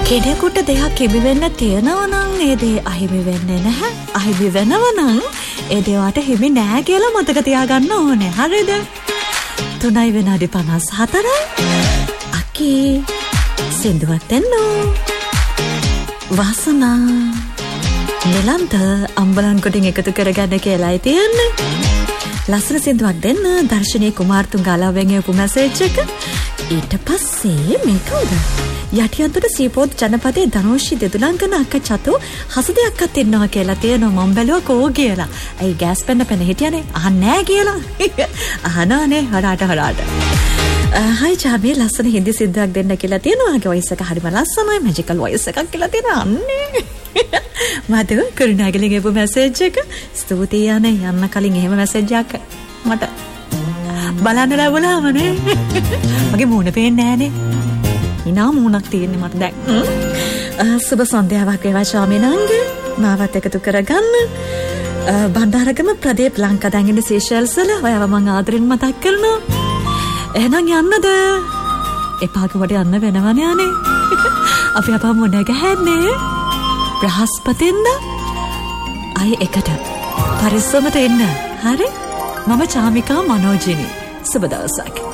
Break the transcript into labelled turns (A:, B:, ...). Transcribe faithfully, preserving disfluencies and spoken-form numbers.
A: කෙනෙකුට දෙයක් හිමි වෙන්න තියෙනවා නම් ඒ දේ අහිමි වෙන්නේ නැහැ. අහිමි වෙනවා නම් ඒ දේවට හිමි නෑ කියලා මතක තියාගන්න ඕනේ. හරිද? තුනයි විනාඩි පනස් හතරයි. අකී සින්දුවක් දෙන්නෝ. වාසනා නිලන්ත අම්බලන් කොටින් එකතු කරගන්න කියලායි තියෙන්නේ. ලස්සන සින්දුවක් දෙන්න දර්ශනී කුමාරතුංග අලවෙන් එපු මැසේජ් එක. ඊට පස්සේ මේ කවුද? යටියන්තර සීපෝත් ජනපදයේ ධනෝෂි දෙදුලංගන අක්ක චතු හසදයක්වත් ඉන්නවා කියලා තියෙනවා. මම බැලුවා කෝ කියලා. ඇයි ගෑස් පෙන්න පෙන්න හිටියනේ අහන්නේ නැහැ කියලා. අහනවානේ හරාට හරාට. හයි ජාබේ ලස්සන හින්දි සින්දුවක් දෙන්න කියලා තියෙනවා. ආගේ වොයිස් එක හරිම ලස්සනයි. මැජිකල් වොයිස් එකක් කියලා තියෙනවා. අන්නේ. මට කරුණාකරලා ගෙපු මැසේජ් එක. ස්තුතියි අනේ යන්න කලින් එහෙම මැසේජ් එකක් මට බලන්න ලැබුණාම නේ. මගේ මූණ පේන්නේ නැහනේ. ඉනා මූණක් තියෙන්නේ මට දැන්. සුබ සන්ධ්‍යාවක් වේවා ශාමිනාංගේ. මාවත් එකතු කරගන්න. බණ්ඩාරගම ප්‍රදීප් ලංකා දැන් ඉන්නේ සීෂෙල්ස් වල. ඔයාව මම ආදරෙන් මතක් කරනවා. එහෙනම් යන්නද? එපා කිව්වට යන්න වෙනවනේ අනේ. අපි අපා මොන ගහන්නේ? බ්‍රහස්පතින්ද? අය එකට. පරිස්සමට එන්න. හරි? මම චාමිකා මනෝජිනි. සුබ දවසක්.